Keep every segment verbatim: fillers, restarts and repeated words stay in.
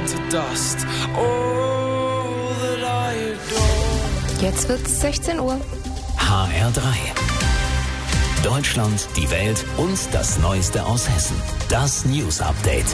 to dust. All that I adore. Jetzt wird's sechzehn Uhr. H R drei. Deutschland, die Welt und das Neueste aus Hessen. Das News Update.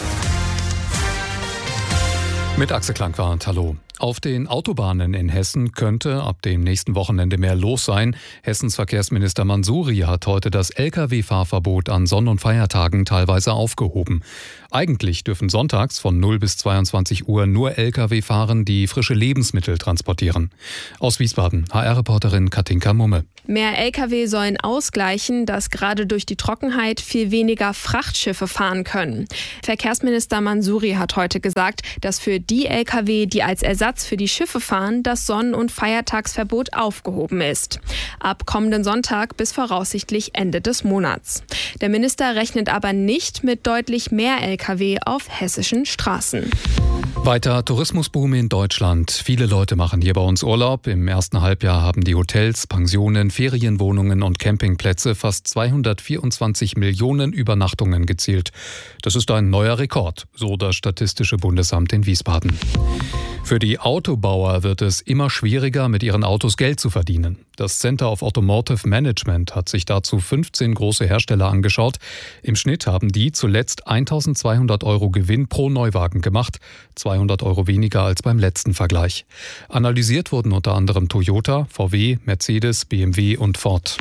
Mit Axel Klangwart, hallo. Auf den Autobahnen in Hessen könnte ab dem nächsten Wochenende mehr los sein. Hessens Verkehrsminister Mansouri hat heute das L K W-Fahrverbot an Sonn- und Feiertagen teilweise aufgehoben. Eigentlich dürfen sonntags von null bis zweiundzwanzig Uhr nur L K W fahren, die frische Lebensmittel transportieren. Aus Wiesbaden, H R-Reporterin Katinka Mumme. Mehr L K W sollen ausgleichen, dass gerade durch die Trockenheit viel weniger Frachtschiffe fahren können. Verkehrsminister Mansouri hat heute gesagt, dass für die L K W, die als Ersatz für die Schiffe fahren, das Sonn- und Feiertagsverbot aufgehoben ist. Ab kommenden Sonntag bis voraussichtlich Ende des Monats. Der Minister rechnet aber nicht mit deutlich mehr L K W auf hessischen Straßen. Weiter Tourismusboom in Deutschland. Viele Leute machen hier bei uns Urlaub. Im ersten Halbjahr haben die Hotels, Pensionen, Ferienwohnungen und Campingplätze fast zweihundertvierundzwanzig Millionen Übernachtungen gezielt. Das ist ein neuer Rekord, so das Statistische Bundesamt in Wiesbaden. Für die Autobauer wird es immer schwieriger, mit ihren Autos Geld zu verdienen. Das Center of Automotive Management hat sich dazu fünfzehn große Hersteller angeschaut. Im Schnitt haben die zuletzt eintausendzweihundert Euro Gewinn pro Neuwagen gemacht, zweihundert Euro weniger als beim letzten Vergleich. Analysiert wurden unter anderem Toyota, V W, Mercedes, B M W und Ford.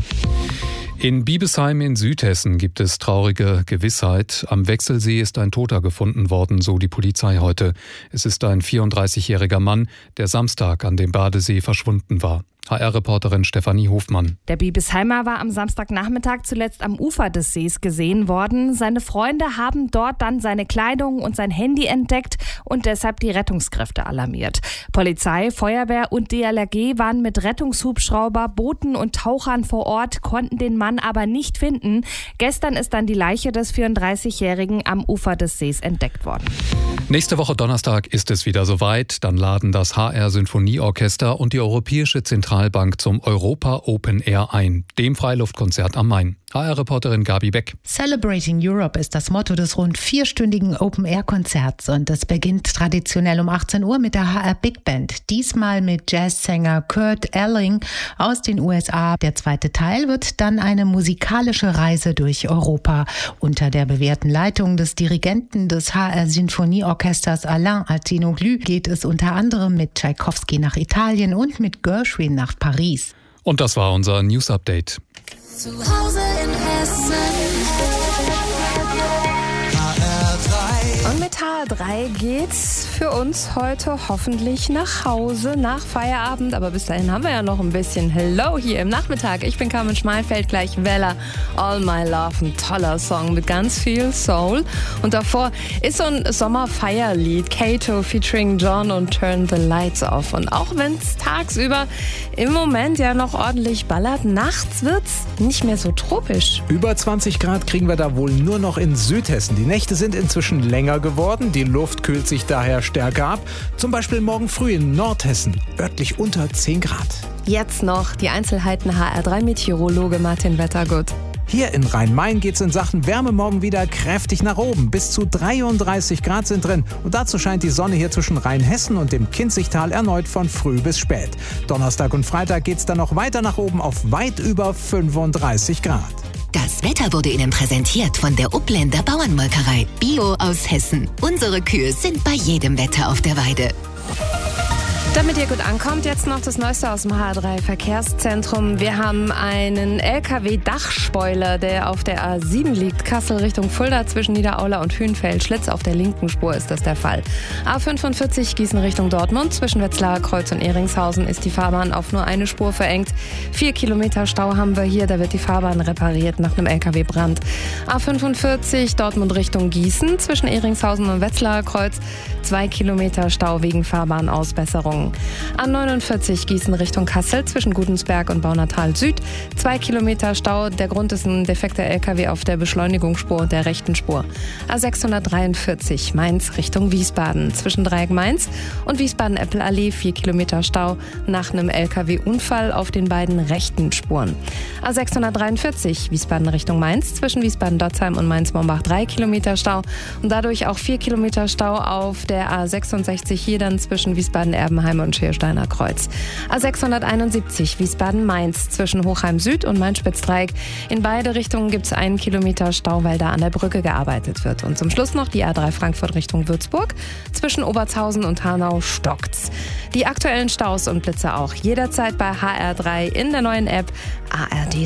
In Biebesheim in Südhessen gibt es traurige Gewissheit. Am Wechselsee ist ein Toter gefunden worden, so die Polizei heute. Es ist ein vierunddreißigjähriger Mann, der Samstag an dem Badesee verschwunden war. H R-Reporterin Stefanie Hofmann. Der Biebesheimer war am Samstagnachmittag zuletzt am Ufer des Sees gesehen worden. Seine Freunde haben dort dann seine Kleidung und sein Handy entdeckt und deshalb die Rettungskräfte alarmiert. Polizei, Feuerwehr und D L R G waren mit Rettungshubschrauber, Booten und Tauchern vor Ort, konnten den Mann aber nicht finden. Gestern ist dann die Leiche des vierunddreißigjährigen am Ufer des Sees entdeckt worden. Nächste Woche Donnerstag ist es wieder soweit. Dann laden das H R-Sinfonieorchester und die Europäische Zentralbank zum Europa Open Air ein, dem Freiluftkonzert am Main. H R-Reporterin Gabi Beck. Celebrating Europe ist das Motto des rund vierstündigen Open-Air-Konzerts und es beginnt traditionell um achtzehn Uhr mit der H R Big Band. Diesmal mit Jazzsänger Kurt Elling aus den U S A. Der zweite Teil wird dann eine musikalische Reise durch Europa. Unter der bewährten Leitung des Dirigenten des H R-Sinfonieorchesters Alain Altinoglu geht es unter anderem mit Tschaikowski nach Italien und mit Gershwin nach Paris. Und das war unser News Update. Zu Hause in Hessen. H R drei. Und mit H R drei geht's für uns heute hoffentlich nach Hause, nach Feierabend. Aber bis dahin haben wir ja noch ein bisschen Hello hier im Nachmittag. Ich bin Carmen Schmalfeld, gleich Wella, All My Love, ein toller Song mit ganz viel Soul. Und davor ist so ein Sommerfeierlied, Kato featuring John und Turn the Lights Off. Und auch wenn es tagsüber im Moment ja noch ordentlich ballert, nachts wird's nicht mehr so tropisch. Über zwanzig Grad kriegen wir da wohl nur noch in Südhessen. Die Nächte sind inzwischen länger geworden, die Luft kühlt sich daher stärker ab. Zum Beispiel morgen früh in Nordhessen, örtlich unter zehn Grad. Jetzt noch die Einzelheiten H R drei Meteorologe Martin Wettergut. Hier in Rhein-Main geht es in Sachen Wärme morgen wieder kräftig nach oben. Bis zu dreiunddreißig Grad sind drin. Und dazu scheint die Sonne hier zwischen Rheinhessen und dem Kinzigtal erneut von früh bis spät. Donnerstag und Freitag geht es dann noch weiter nach oben auf weit über fünfunddreißig Grad. Das Wetter wurde Ihnen präsentiert von der Upländer Bauernmolkerei. Bio aus Hessen. Unsere Kühe sind bei jedem Wetter auf der Weide. Damit ihr gut ankommt, jetzt noch das Neueste aus dem H R drei Verkehrszentrum. Wir haben einen L K W-Dachspoiler, der auf der A sieben liegt. Kassel Richtung Fulda zwischen Niederaula und Hühnfeld-Schlitz. Auf der linken Spur ist das der Fall. A fünfundvierzig Gießen Richtung Dortmund. Zwischen Wetzlarer Kreuz und Ehringshausen ist die Fahrbahn auf nur eine Spur verengt. Vier Kilometer Stau haben wir hier. Da wird die Fahrbahn repariert nach einem L K W-Brand. A fünfundvierzig Dortmund Richtung Gießen. Zwischen Ehringshausen und Wetzlarer Kreuz. Zwei Kilometer Stau wegen Fahrbahnausbesserung. Richtung. A neunundvierzig Gießen Richtung Kassel zwischen Gudensberg und Baunatal Süd. Zwei Kilometer Stau. Der Grund ist ein defekter L K W auf der Beschleunigungsspur der rechten Spur. A sechshundertdreiundvierzig Mainz Richtung Wiesbaden. Zwischen Dreieck Mainz und Wiesbaden-Eppel-Allee vier Kilometer Stau nach einem L K W-Unfall auf den beiden rechten Spuren. A sechshundertdreiundvierzig Wiesbaden Richtung Mainz zwischen Wiesbaden-Dotzheim und Mainz-Mombach drei Kilometer Stau und dadurch auch vier Kilometer Stau auf der A sechsundsechzig hier dann zwischen Wiesbaden-Erbenheim und Schiersteiner Kreuz. A sechshunderteinundsiebzig Wiesbaden-Mainz zwischen Hochheim Süd und Main-Spitz-Dreieck. In beide Richtungen gibt es einen Kilometer Stau, weil da an der Brücke gearbeitet wird. Und zum Schluss noch die A drei Frankfurt Richtung Würzburg. Zwischen Obertshausen und Hanau stockt's. Die aktuellen Staus und Blitze auch jederzeit bei H R drei in der neuen App A R D